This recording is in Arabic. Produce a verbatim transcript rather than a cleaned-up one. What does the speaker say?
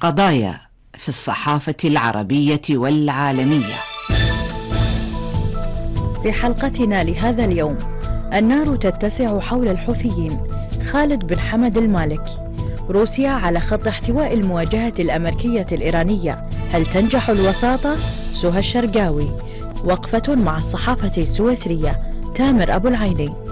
قضايا في الصحافة العربية والعالمية. في حلقتنا لهذا اليوم، النار تتسع حول الحوثيين. خالد بن حمد المالكي. روسيا على خط احتواء المواجهة الأمريكية الإيرانية، هل تنجح الوساطة؟ سهى الشرقاوي. وقفة مع الصحافة السويسرية، تامر أبو العيني.